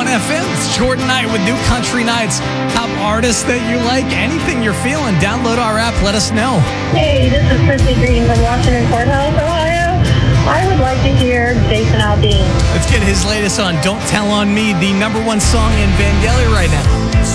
FM. It's Jordan Knight with New Country Nights. Top artists that you like, anything you're feeling, download our app, let us know. Hey, this is Chrissy Green from Washington Courthouse, Ohio. I would like to hear Jason Aldean. Let's get his latest on Don't Tell on Me, the #1 song in Vandalia right now.